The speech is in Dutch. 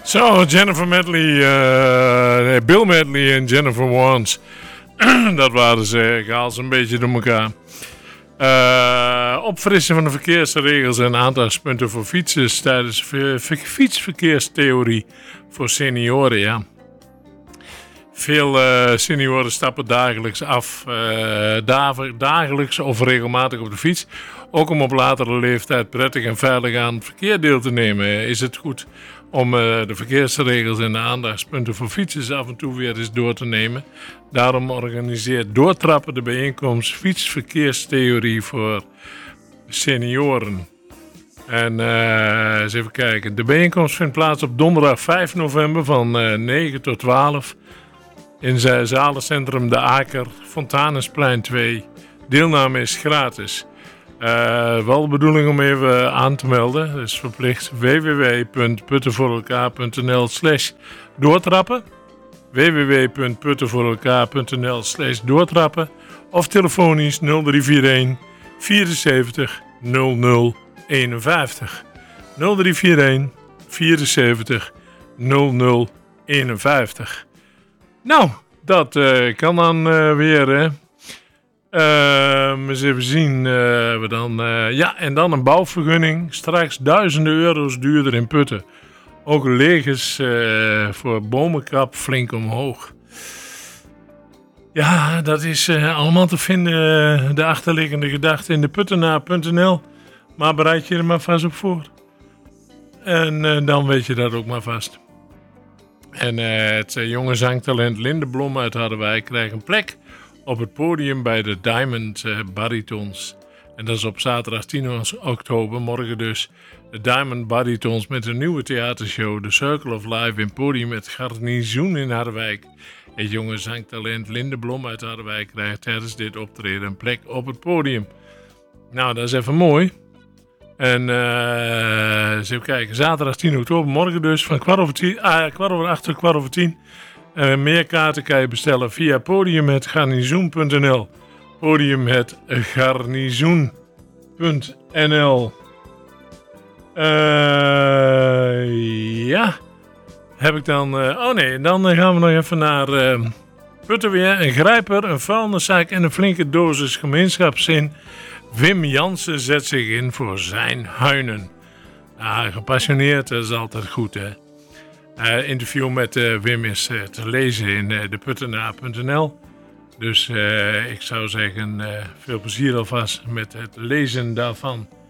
Zo, Jennifer Medley, Bill Medley en Jennifer Warnes. Dat waren ze, ik haal ze een beetje door elkaar. Opfrissen van de verkeersregels en aandachtspunten voor fietsers tijdens fietsverkeerstheorie voor senioren, ja. Veel senioren stappen dagelijks af, dagelijks of regelmatig op de fiets. Ook om op latere leeftijd prettig en veilig aan het verkeer deel te nemen. Is het goed om de verkeersregels en de aandachtspunten voor fietsers af en toe weer eens door te nemen. Daarom organiseert Doortrappen de bijeenkomst Fietsverkeerstheorie voor senioren. En eens even kijken. De bijeenkomst vindt plaats op donderdag 5 november van 9 tot 12 in zalencentrum De Aker, Fontanesplein 2. Deelname is gratis. Wel de bedoeling om even aan te melden. Dat is verplicht www.puttenvoorelkaar.nl/doortrappen www.puttenvoorelkaar.nl/doortrappen of telefonisch 0341 74 00 51 0341 74 00 51. Nou, dat kan dan weer, hè. Eens even zien. We dan, en dan een bouwvergunning. Straks duizenden euro's duurder in Putten. Ook legers voor bomenkap flink omhoog. Ja, dat is allemaal te vinden. De achterliggende gedachte in de puttenaar.nl. Maar bereid je er maar vast op voor. En dan weet je dat ook maar vast. En het jonge zangtalent Linde Blom uit Harderwijk krijgt een plek op het podium bij de Diamond Baritons. En dat is op zaterdag 10 oktober, morgen dus. De Diamond Baritons met een nieuwe theatershow, The Circle of Life, in podium met Garnizoen in Harderwijk. Het jonge zangtalent Linde Blom uit Harderwijk krijgt tijdens dit optreden een plek op het podium. Nou, dat is even mooi. En eens even kijken, zaterdag 10 oktober, morgen dus, van 8 tot 9:15. Meer kaarten kan je bestellen via podiumhetgarnizoen.nl. Podiumhetgarnizoen.nl. Ja, heb ik dan... dan gaan we nog even naar Putten weer. Een grijper, een vuilniszak en een flinke dosis gemeenschapszin. Wim Jansen zet zich in voor zijn huinen. Gepassioneerd, dat is altijd goed, hè. Interview met Wim is te lezen in deputtenaar.nl. Dus ik zou zeggen, veel plezier alvast met het lezen daarvan.